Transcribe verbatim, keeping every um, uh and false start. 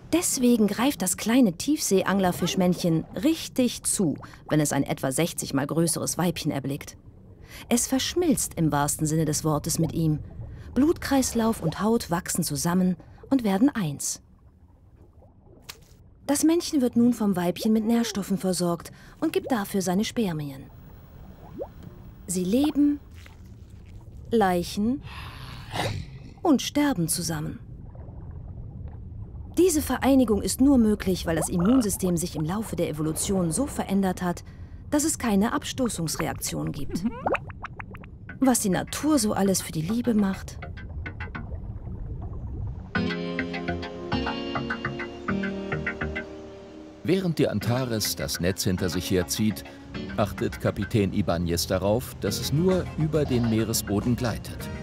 Deswegen greift das kleine Tiefseeanglerfischmännchen richtig zu, wenn es ein etwa sechzig mal größeres Weibchen erblickt. Es verschmilzt im wahrsten Sinne des Wortes mit ihm. Blutkreislauf und Haut wachsen zusammen und werden eins. Das Männchen wird nun vom Weibchen mit Nährstoffen versorgt und gibt dafür seine Spermien. Sie leben, laichen und sterben zusammen. Diese Vereinigung ist nur möglich, weil das Immunsystem sich im Laufe der Evolution so verändert hat, dass es keine Abstoßungsreaktion gibt. Was die Natur so alles für die Liebe macht. Während die Antares das Netz hinter sich herzieht, achtet Kapitän Ibáñez darauf, dass es nur über den Meeresboden gleitet.